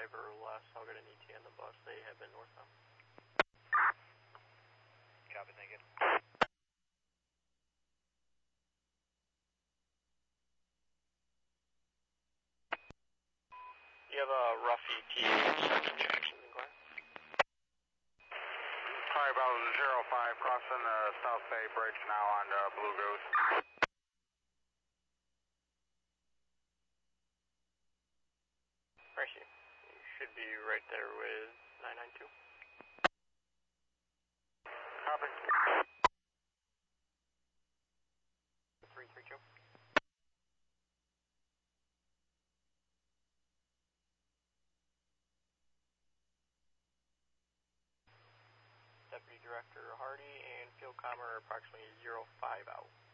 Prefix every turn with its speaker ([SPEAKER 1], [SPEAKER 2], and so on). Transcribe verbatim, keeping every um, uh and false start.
[SPEAKER 1] five or less, I'll get an E T on the bus. They have been northbound.
[SPEAKER 2] Copy, thank you.
[SPEAKER 1] You have a rough E T second Jackson in Glen.
[SPEAKER 3] Sorry about zero five, crossing the South Bay Bridge now on uh, Blue Goose.
[SPEAKER 1] Right here. You should be right there with nine nine two.
[SPEAKER 3] Copy.
[SPEAKER 1] three three two. Deputy Director Hardy and Field Commer approximately zero five out.